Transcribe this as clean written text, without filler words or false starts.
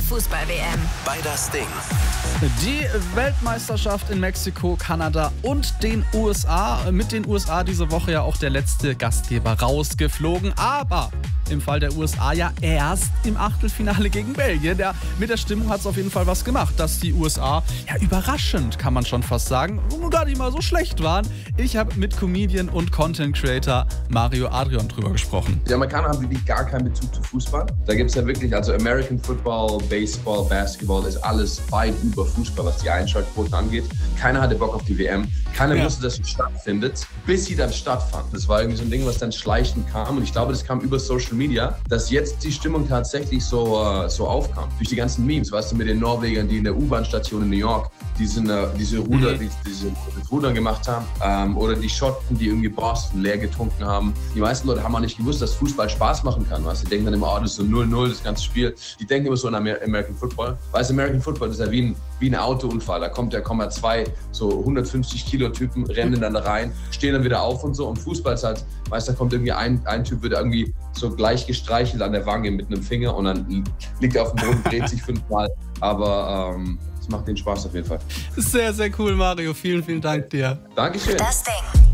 Fußball-WM. Bei das Ding. Die Weltmeisterschaft in Mexiko, Kanada und den USA. Mit den USA diese Woche ja auch der letzte Gastgeber rausgeflogen. Aber im Fall der USA ja erst im Achtelfinale gegen Belgien. Mit der Stimmung hat es auf jeden Fall was gemacht, dass die USA, ja überraschend kann man schon fast sagen, gar nicht mal so schlecht waren. Ich habe mit Comedian und Content Creator Mario Adrian drüber gesprochen. Die Amerikaner haben wirklich gar keinen Bezug zu Fußball. Da gibt es ja wirklich, also American Football, Baseball, Basketball ist alles weit über Fußball, was die Einschaltquoten angeht. Keiner hatte Bock auf die WM. Keiner wusste, dass sie stattfindet, bis sie dann stattfand. Das war irgendwie so ein Ding, was dann schleichend kam. Und ich glaube, das kam über Social Media, dass jetzt die Stimmung tatsächlich so aufkam. Durch die ganzen Memes, weißt du, mit den Norwegern, die in der U-Bahn-Station in New York diese Rudern gemacht haben. Oder die Schotten, die irgendwie Boston leer getrunken haben. Die meisten Leute haben auch nicht gewusst, dass Fußball Spaß machen kann. Weißt? Die denken dann immer, oh, das ist so 0-0, das ganze Spiel. Die denken immer so an American Football. Weißt du, American Football ist ja wie ein Autounfall. Da kommen zwei so 150 Kilo Typen, rennen dann da rein, stehen dann wieder auf und so. Und Fußball ist halt, weißt du, da kommt irgendwie ein Typ, wird irgendwie so gleich gestreichelt an der Wange mit einem Finger und dann liegt er auf dem Boden, dreht sich 5-mal. Aber es macht den Spaß auf jeden Fall. Sehr, sehr cool, Mario. Vielen, vielen Dank dir. Dankeschön. Das Ding.